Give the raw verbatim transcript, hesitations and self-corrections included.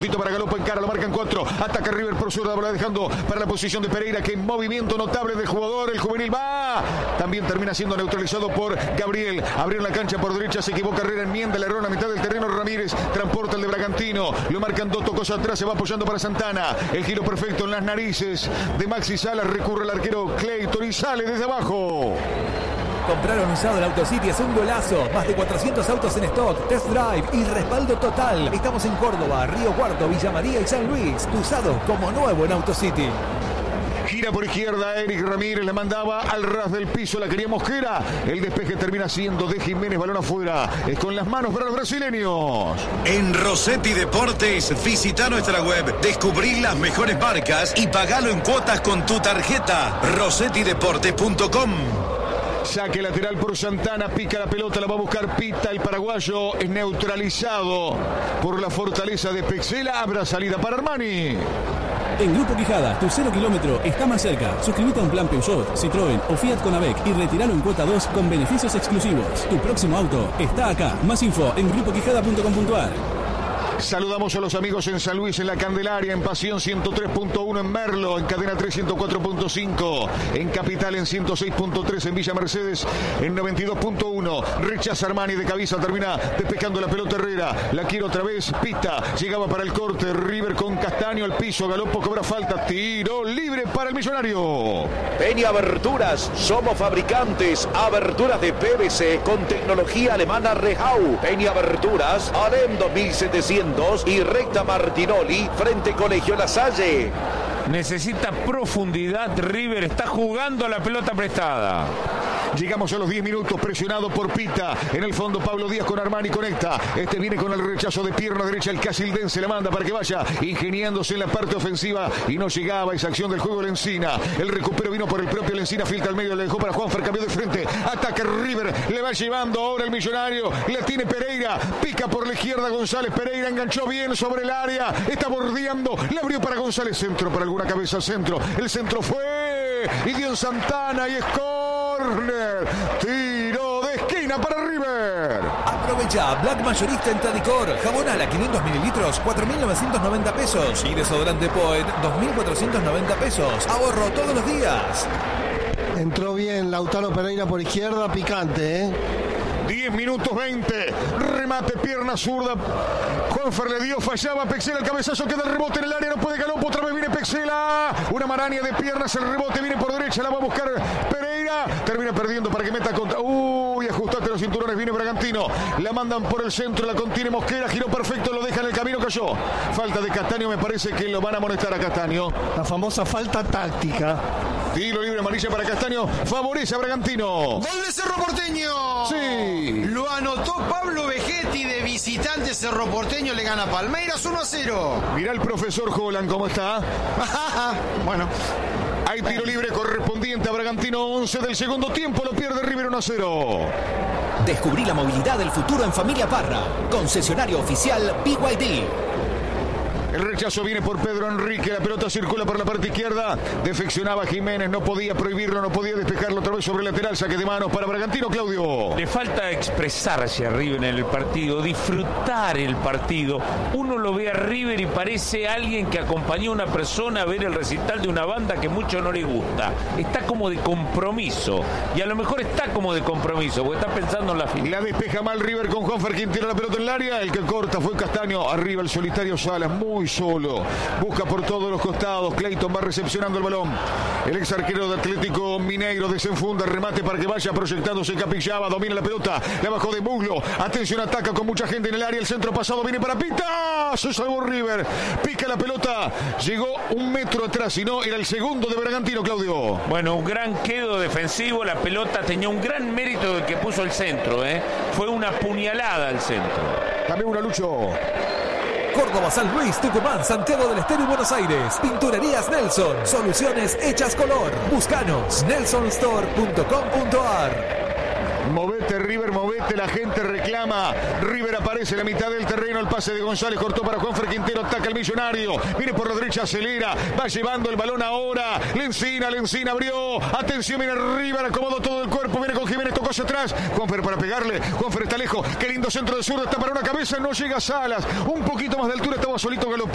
Tito para Galopo en cara, lo marcan cuatro. Ataca River por zurda, va dejando para la posición de Pereira, que en movimiento notable del jugador, el juvenil va. También termina siendo neutralizado por Gabriel. Abrió la cancha por derecha, se equivoca Herrera, enmienda, le erró en la mitad del terreno Ramírez. Transporta el de Bragantino, lo marcan dos tocos atrás, se va apoyando para Santana. El giro perfecto en las narices de Maxi Salas, recurre el arquero Clayton y sale desde abajo. Compraron usado en AutoCity, es un golazo. Más de cuatrocientos autos en stock, test drive y respaldo total. Estamos en Córdoba, Río Cuarto, Villa María y San Luis. Usado como nuevo en AutoCity. Gira por izquierda, Eric Ramírez le mandaba al ras del piso, la quería Mosquera. El despeje termina siendo de Jiménez, balón afuera. Es con las manos para los brasileños. En Rossetti Deportes, visita nuestra web, descubrí las mejores marcas y pagalo en cuotas con tu tarjeta. rossetti deportes punto com. Saque lateral por Santana, pica la pelota, la va a buscar Pita, el paraguayo es neutralizado por la fortaleza de Pexela. Habrá salida para Armani. En Grupo Quijada, tu cero kilómetro está más cerca. Suscríbete a un plan Peugeot, Citroën o Fiat Conavec y retíralo en cuota dos con beneficios exclusivos. Tu próximo auto está acá. Más info en grupo quijada punto com punto a r. Saludamos a los amigos en San Luis, en La Candelaria, en Pasión ciento tres punto uno, en Merlo, en Cadena tres ciento cuatro punto cinco, en Capital en ciento seis punto tres, en Villa Mercedes en noventa y dos punto uno. Rechaza Armani de cabeza, termina despejando la pelota Herrera. La quiere otra vez, Pita, llegaba para el corte, River con Castaño al piso, Galopo cobra falta, tiro libre para el Millonario. Peña Aberturas, somos fabricantes, aberturas de P V C con tecnología alemana Rehau. Peña Aberturas, Alem dos mil setecientos y recta Martinoli frente Colegio La Salle. Necesita profundidad, River está jugando la pelota prestada. Llegamos a los diez minutos, presionado por Pita. En el fondo Pablo Díaz con Armani, conecta. Este viene con el rechazo de pierna derecha. El Casildense le manda para que vaya ingeniándose en la parte ofensiva y no llegaba esa acción del juego Lencina. El recupero vino por el propio Lencina, filtra al medio, le dejó para Juanfer, cambió de frente. Ataca River, le va llevando ahora el Millonario. La tiene Pereira, pica por la izquierda González. Pereira enganchó bien sobre el área, está bordeando, le abrió para González. Centro para alguna cabeza, centro. El centro fue y dio en Santana y es córner. Tiro de esquina para River. Aprovecha Black Mayorista en Tradicor. Jabón a quinientos mililitros, cuatro mil novecientos noventa pesos. Y desodorante Poet, dos mil cuatrocientos noventa pesos. Ahorro todos los días. Entró bien Lautaro Pereira por izquierda, picante, ¿eh? diez minutos veinte. Remate, pierna zurda. Juanfer le dio, fallaba. Pexela, el cabezazo, queda el rebote en el área. No puede Galopo. Otra vez viene Pexela. Una maraña de piernas. El rebote viene por derecha. La va a buscar Pereira. Termina perdiendo para que meta contra. Uy, ajustate los cinturones. Viene Bragantino. La mandan por el centro. La contiene Mosquera. Giró perfecto. Lo deja en el camino. Cayó. Falta de Castaño. Me parece que lo van a amonestar a Castaño. La famosa falta táctica. Tiro libre, amarilla para Castaño. Favorece a Bragantino. ¡Gol de Cerro Porteño! Sí. Lo anotó Pablo Vegetti de visitante. Cerro Porteño le gana a Palmeiras uno a cero. Mirá el profesor Holland cómo está. Bueno. Hay tiro libre correspondiente a Bragantino. once del segundo tiempo. Lo pierde River uno a cero. Descubrí la movilidad del futuro en Familia Parra. Concesionario oficial B Y D. El rechazo viene por Pedro Enrique. La pelota circula por la parte izquierda. Defeccionaba Jiménez. No podía prohibirlo. No podía despejarlo otra vez sobre el lateral. Saque de manos para Bragantino, Claudio. Le falta expresarse a River en el partido. Disfrutar el partido. Uno lo ve a River y parece alguien que acompañó a una persona a ver el recital de una banda que mucho no le gusta. Está como de compromiso. Y a lo mejor está como de compromiso porque está pensando en la final. La despeja mal River con Juanfer, quien tira la pelota en el área. El que corta fue Castaño. Arriba el solitario Salas. Muy solo, busca por todos los costados. Clayton va recepcionando el balón. El ex arquero de Atlético Mineiro desenfunda, remate para que vaya proyectándose Capillaba, domina la pelota, la bajó de muslo, atención, ataca con mucha gente en el área, el centro pasado viene para Pita, se salvó River, pica la pelota, llegó un metro atrás y no, era el segundo de Bragantino, Claudio. Bueno, un gran quedo defensivo, la pelota tenía un gran mérito del que puso el centro, ¿eh? Fue una puñalada al centro. También una Lucho. Córdoba, San Luis, Tucumán, Santiago del Estero y Buenos Aires. Pinturerías Nelson. Soluciones hechas color. Búscanos. nelson store punto com punto a r. Movete River, movete, la gente reclama. River aparece en la mitad del terreno. El pase de González cortó para Juanfer Quintero. Ataca el Millonario. Viene por la derecha, acelera. Va llevando el balón ahora. Lencina, Lencina abrió. Atención, viene River, acomodó todo el cuerpo. Viene con Jiménez, tocó hacia atrás. Juanfer para pegarle. Juanfer está lejos. Qué lindo centro de zurda. Está para una cabeza. No llega a Salas. Un poquito más de altura. Estaba solito Galopo.